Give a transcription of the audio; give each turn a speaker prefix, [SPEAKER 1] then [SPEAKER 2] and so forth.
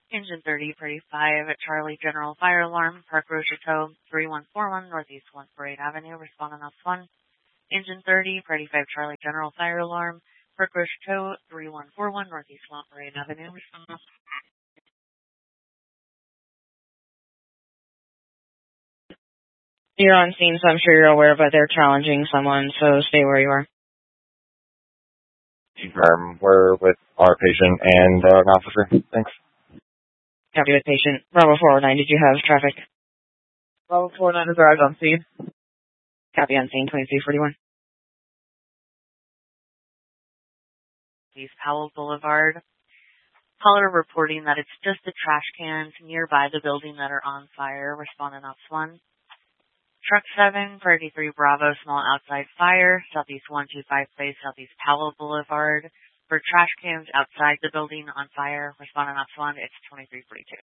[SPEAKER 1] Engine 30, Party 5 at Charlie General Fire Alarm, Park Row Chateau, 3141 Northeast 1 Parade Avenue, responding off 1. Engine 30, Party 5 Charlie General Fire Alarm, Park Row Chateau, 3141 Northeast 1 Parade Avenue, responding off.
[SPEAKER 2] You're on scene, so I'm sure you're aware, but they're challenging someone, so stay where you are.
[SPEAKER 3] Confirm. We're with our patient and an officer. Thanks.
[SPEAKER 2] Copy with patient. Bravo 409, did you have traffic?
[SPEAKER 4] Bravo 409 is arrived on scene.
[SPEAKER 2] Copy on scene, 2341.
[SPEAKER 1] East Powell Boulevard. Caller reporting that it's just the trash cans nearby the building that are on fire, responding off 1. Truck 7, Party 3 Bravo, small outside fire, Southeast 125 Place, Southeast Powell Boulevard. For trash cans outside the building on fire, responding off 1, it's 2342.